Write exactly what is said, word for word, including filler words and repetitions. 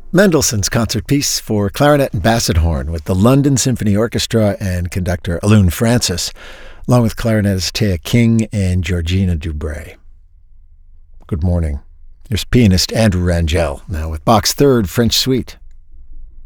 Mendelssohn's concert piece for clarinet and basset horn with the London Symphony Orchestra and conductor Alun Francis, along with clarinetist Taya King and Georgina Dubray. Good morning. Here's pianist Andrew Rangel, now with Bach's Third French Suite.